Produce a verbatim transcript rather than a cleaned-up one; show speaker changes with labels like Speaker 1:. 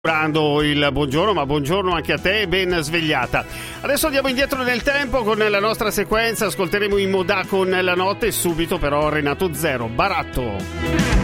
Speaker 1: Il buongiorno, ma buongiorno anche a te, ben svegliata. Adesso andiamo indietro nel tempo con la nostra sequenza, ascolteremo i Modà con la notte, subito però Renato Zero, Baratto.